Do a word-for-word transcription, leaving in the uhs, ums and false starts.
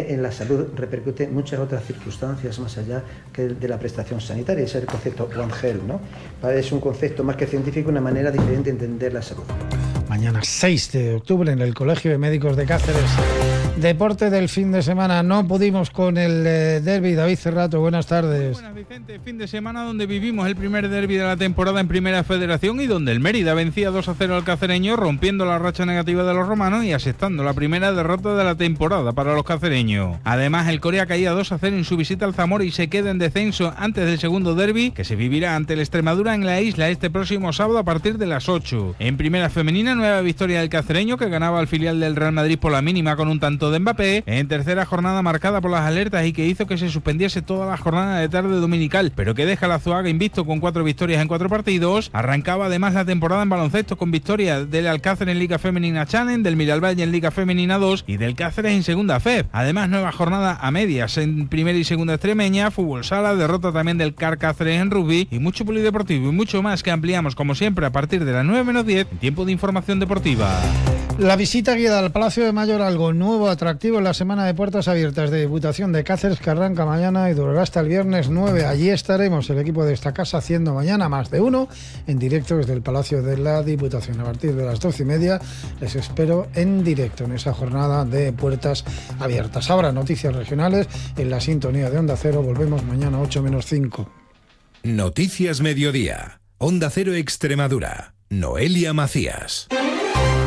que en la salud repercute en muchas otras circunstancias más allá que de la prestación sanitaria. Ese es el concepto One Health, ¿no? Es un concepto más que científico, una manera diferente de entender la salud. Mañana seis de octubre en el Colegio de Médicos de Cáceres. Deporte del fin de semana. No pudimos con el eh, derbi. David Cerrato, buenas tardes. Buenas, Vicente. Fin de semana donde vivimos el primer derbi de la temporada en Primera Federación y donde el Mérida vencía dos a cero al cacereño, rompiendo la racha negativa de los romanos y asestando la primera derrota de la temporada para los cacereños. Además, el Corea caía dos a cero en su visita al Zamora y se queda en descenso antes del segundo derbi, que se vivirá ante el Extremadura en la isla este próximo sábado a partir de las ocho. En Primera Femenina, nueva victoria del cacereño, que ganaba al filial del Real Madrid por la mínima con un tanto de Mbappé, en tercera jornada marcada por las alertas y que hizo que se suspendiese toda la jornada de tarde dominical, pero que deja a la Zuaga invicto con cuatro victorias en cuatro partidos. Arrancaba además la temporada en baloncesto con victorias del Alcácer en Liga Femenina Challenge, del Miralvalle en Liga Femenina dos y del Cáceres en Segunda F E P. Además, nueva jornada a medias en Primera y Segunda Extremeña, fútbol sala, derrota también del Car Cáceres en rugby y mucho polideportivo y mucho más que ampliamos como siempre a partir de las nueve menos diez en tiempo de información deportiva. La visita guiada al Palacio de Mayor, algo nuevo, atractivo en la semana de puertas abiertas de Diputación de Cáceres, que arranca mañana y durará hasta el viernes nueve. Allí estaremos, el equipo de esta casa, haciendo mañana más de uno en directo desde el Palacio de la Diputación. A partir de las doce y media les espero en directo en esa jornada de puertas abiertas. Ahora noticias regionales en la sintonía de Onda Cero. Volvemos mañana ocho menos cinco. Noticias Mediodía. Onda Cero Extremadura. Noelia Macías.